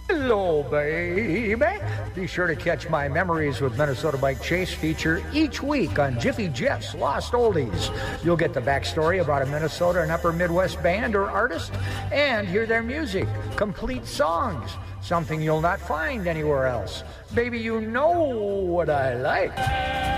Hello, baby. Be sure to catch my Memories with Minnesota Bike Chase feature each week on Jiffy Jeff's Lost Oldies. You'll get the backstory about a Minnesota and Upper Midwest band or artist and hear their music, complete songs, something you'll not find anywhere else. Baby, you know what I like.